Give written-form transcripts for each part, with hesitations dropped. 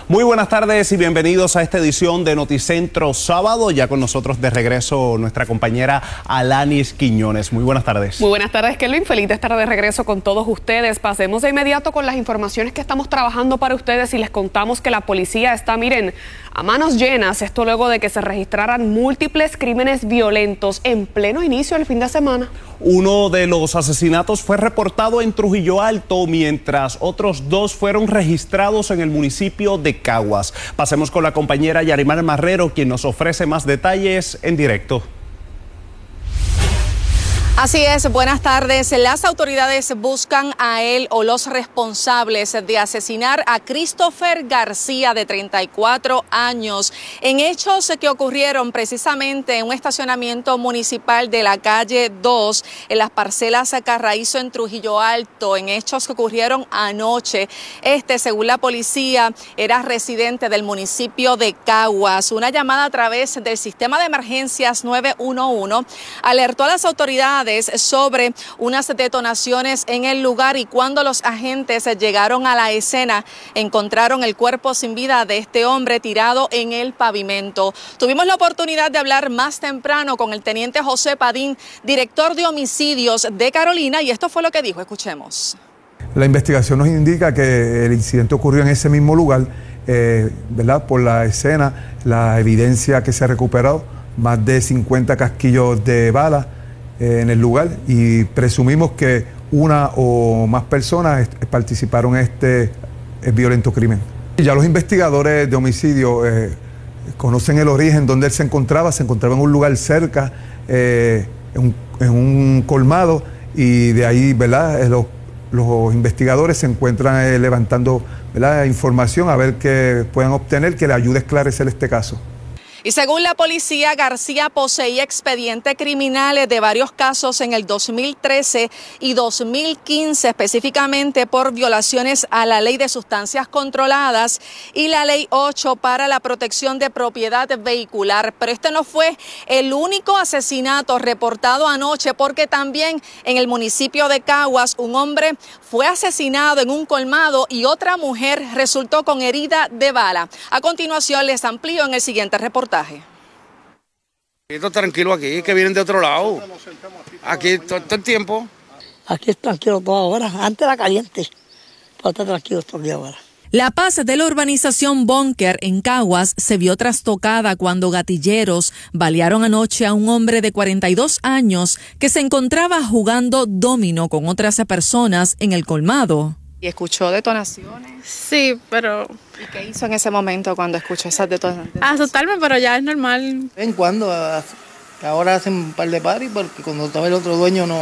Muy buenas tardes y bienvenidos a esta edición de Noticentro Sábado. Ya con nosotros de regreso nuestra compañera Alanis Quiñones. Muy buenas tardes. Muy buenas tardes, Kelvin. Feliz de estar de regreso con todos ustedes. Pasemos de inmediato con las informaciones que estamos trabajando para ustedes y les contamos que la policía está, miren, a manos llenas. Esto luego de que se registraran múltiples crímenes violentos en pleno inicio del fin de semana. Uno de los asesinatos fue reportado en Trujillo Alto, mientras otros dos fueron registrados en el municipio de Caguas. Pasemos con la compañera Yarimar Marrero, quien nos ofrece más detalles en directo. Así es, buenas tardes. Las autoridades buscan a él o los responsables de asesinar a Christopher García, de 34 años, en hechos que ocurrieron precisamente en un estacionamiento municipal de la calle 2, en las parcelas Carraízo en Trujillo Alto, en hechos que ocurrieron anoche. Según la policía, era residente del municipio de Caguas. Una llamada a través del sistema de emergencias 911 alertó a las autoridades sobre unas detonaciones en el lugar, y cuando los agentes llegaron a la escena encontraron el cuerpo sin vida de este hombre tirado en el pavimento. Tuvimos la oportunidad de hablar más temprano con el teniente José Padín, director de homicidios de Carolina, y esto fue lo que dijo. Escuchemos. La investigación nos indica que el incidente ocurrió en ese mismo lugar, ¿verdad? Por la escena, la evidencia que se ha recuperado, más de 50 casquillos de bala en el lugar, y presumimos que una o más personas participaron en este violento crimen. Ya los investigadores de homicidio conocen el origen donde él se encontraba en un lugar cerca, en un colmado, y de ahí, ¿verdad? Los investigadores se encuentran levantando, ¿verdad?, información a ver qué puedan obtener que le ayude a esclarecer este caso. Y según la policía, García poseía expedientes criminales de varios casos en el 2013 y 2015, específicamente por violaciones a la Ley de Sustancias Controladas y la Ley 8 para la protección de propiedad vehicular. Pero este no fue el único asesinato reportado anoche, porque también en el municipio de Caguas un hombre fue asesinado en un colmado y otra mujer resultó con herida de bala. A continuación les amplío en el siguiente reportaje. Esto tranquilo aquí, que vienen de otro lado. Aquí todo el tiempo. Aquí es tranquilo toda hora. Antes era caliente, pero está tranquilo todo el día ahora. La paz de la urbanización Búnker en Caguas se vio trastocada cuando gatilleros balearon anoche a un hombre de 42 años que se encontraba jugando dominó con otras personas en el colmado. ¿Y escuchó detonaciones? Sí, pero... ¿Y qué hizo en ese momento cuando escuchó esas detonaciones? Asustarme, pero ya es normal. En cuando, ahora hacen un par de paris, porque cuando estaba el otro dueño no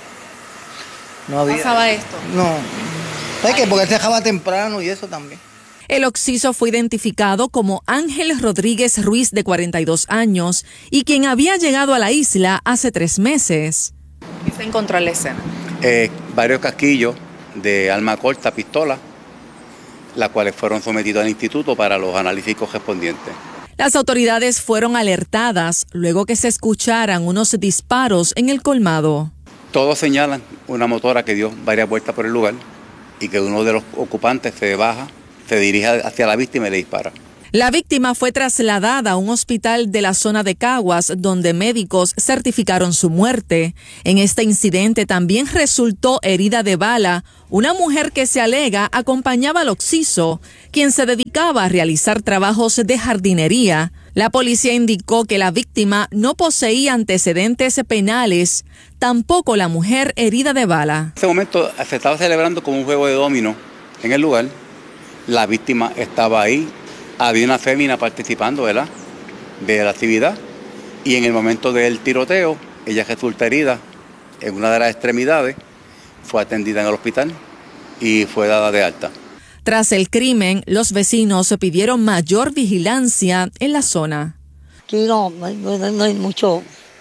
había... ¿Pasaba esto? No. ¿Sabes qué? Porque él se dejaba temprano y eso también. El occiso fue identificado como Ángel Rodríguez Ruiz, de 42 años, y quien había llegado a la isla hace 3 meses. ¿Qué se encontró en la escena? Varios casquillos de arma corta, pistola, las cuales fueron sometidos al instituto para los análisis correspondientes. Las autoridades fueron alertadas luego que se escucharan unos disparos en el colmado. Todos señalan una motora que dio varias vueltas por el lugar y que uno de los ocupantes se baja, se dirige hacia la víctima y le dispara. La víctima fue trasladada a un hospital de la zona de Caguas, donde médicos certificaron su muerte. En este incidente también resultó herida de bala una mujer que se alega acompañaba al occiso, quien se dedicaba a realizar trabajos de jardinería. La policía indicó que la víctima no poseía antecedentes penales, tampoco la mujer herida de bala. En ese momento se estaba celebrando como un juego de dominó en el lugar. La víctima estaba ahí. Había una fémina participando, ¿verdad?, de la actividad, y en el momento del tiroteo, ella resulta herida en una de las extremidades, fue atendida en el hospital y fue dada de alta. Tras el crimen, los vecinos pidieron mayor vigilancia en la zona. Aquí no hay mucho.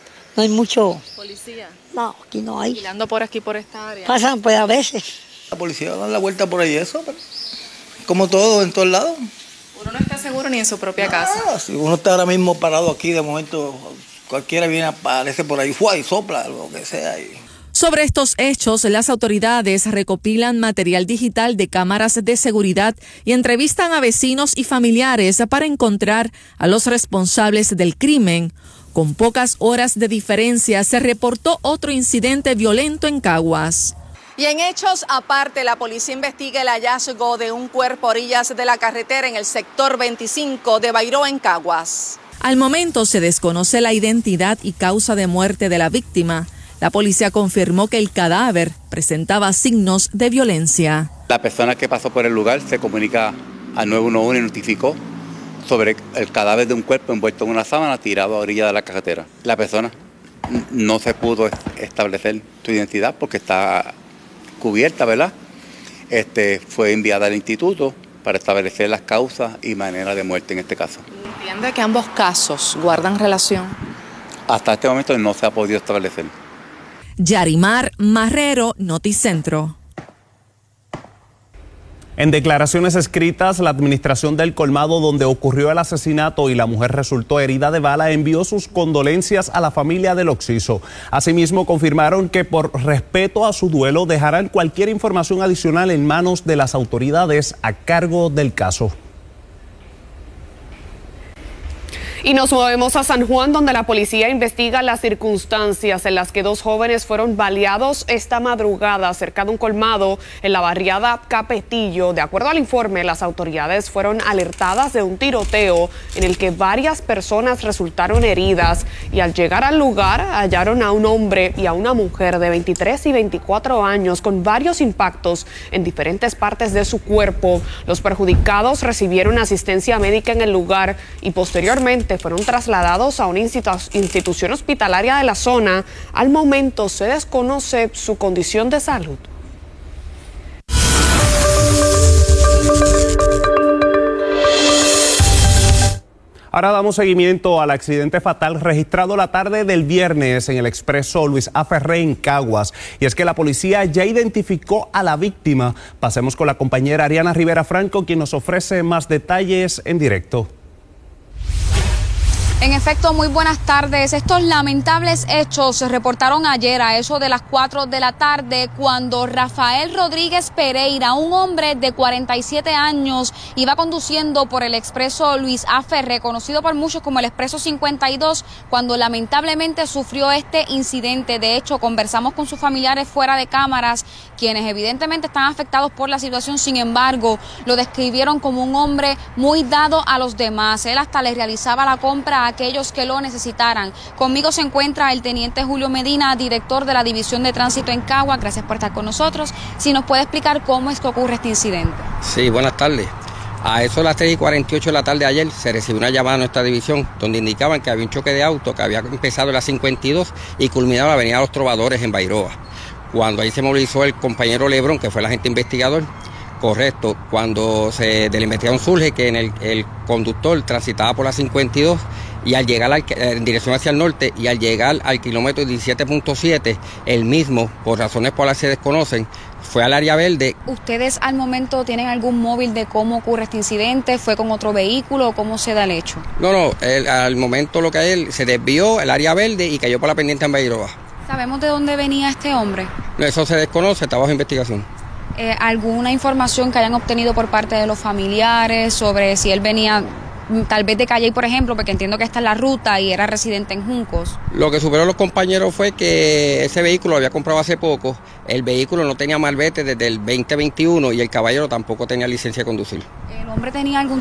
¿Policía? No, aquí no hay. Vigilando por aquí, por esta área. Pasan pues a veces. La policía da la vuelta por ahí, eso, pero como todo, en todos lados. Uno no está seguro ni en su propia casa. Si uno está ahora mismo parado aquí, de momento cualquiera viene, aparece por ahí, ¡fua!, y sopla, lo que sea. Sobre estos hechos, las autoridades recopilan material digital de cámaras de seguridad y entrevistan a vecinos y familiares para encontrar a los responsables del crimen. Con pocas horas de diferencia, se reportó otro incidente violento en Caguas. Y en hechos aparte, la policía investiga el hallazgo de un cuerpo a orillas de la carretera en el sector 25 de Bairoa, en Caguas. Al momento se desconoce la identidad y causa de muerte de la víctima. La policía confirmó que el cadáver presentaba signos de violencia. La persona que pasó por el lugar se comunica al 911 y notificó sobre el cadáver de un cuerpo envuelto en una sábana tirado a orilla de la carretera. La persona no se pudo establecer su identidad porque está cubierta, ¿verdad? Fue enviada al instituto para establecer las causas y manera de muerte en este caso. ¿Entiende que ambos casos guardan relación? Hasta este momento no se ha podido establecer. Yarimar Marrero, Noticentro. En declaraciones escritas, la administración del colmado donde ocurrió el asesinato y la mujer resultó herida de bala envió sus condolencias a la familia del occiso. Asimismo, confirmaron que por respeto a su duelo dejarán cualquier información adicional en manos de las autoridades a cargo del caso. Y nos movemos a San Juan, donde la policía investiga las circunstancias en las que dos jóvenes fueron baleados esta madrugada cerca de un colmado en la barriada Capetillo. De acuerdo al informe, las autoridades fueron alertadas de un tiroteo en el que varias personas resultaron heridas y al llegar al lugar hallaron a un hombre y a una mujer de 23 y 24 años con varios impactos en diferentes partes de su cuerpo. Los perjudicados recibieron asistencia médica en el lugar y posteriormente fueron trasladados a una institución hospitalaria de la zona. Al momento se desconoce su condición de salud. Ahora damos seguimiento al accidente fatal registrado la tarde del viernes en el expreso Luis A. Ferré en Caguas. Y es que la policía ya identificó a la víctima. Pasemos con la compañera Ariana Rivera Franco, quien nos ofrece más detalles en directo. En efecto, muy buenas tardes. Estos lamentables hechos se reportaron ayer a eso de las 4 de la tarde cuando Rafael Rodríguez Pereira, un hombre de 47 años, iba conduciendo por el expreso Luis A. Ferré, conocido por muchos como el expreso 52, cuando lamentablemente sufrió este incidente. De hecho, conversamos con sus familiares fuera de cámaras, quienes evidentemente están afectados por la situación. Sin embargo, lo describieron como un hombre muy dado a los demás. Él hasta les realizaba la compra a aquellos que lo necesitaran. Conmigo se encuentra el teniente Julio Medina, director de la División de Tránsito en Caguas. Gracias por estar con nosotros. Si nos puede explicar cómo es que ocurre este incidente. Sí, buenas tardes. A eso de las 3:48 de la tarde de ayer se recibió una llamada a nuestra división donde indicaban que había un choque de auto que había empezado en la 52 y culminaba en la avenida Los Trovadores en Bairoa. Cuando ahí se movilizó el compañero Lebrón, que fue el agente investigador. Correcto, cuando de la investigación surge que el conductor transitaba por la 52 y al llegar en dirección hacia el norte y al llegar al kilómetro 17.7, el mismo, por razones por las que se desconocen, fue al área verde. ¿Ustedes al momento tienen algún móvil de cómo ocurre este incidente? ¿Fue con otro vehículo o cómo se da el hecho? No, al momento lo que él se desvió el área verde y cayó por la pendiente en Bairoa. ¿Sabemos de dónde venía este hombre? No, eso se desconoce, está bajo investigación. ¿Alguna información que hayan obtenido por parte de los familiares sobre si él venía tal vez de Calley, por ejemplo, porque entiendo que esta es la ruta y era residente en Juncos? Lo que supieron los compañeros fue que ese vehículo lo había comprado hace poco, el vehículo no tenía malvete desde el 2021 y el caballero tampoco tenía licencia de conducir. ¿El hombre tenía algún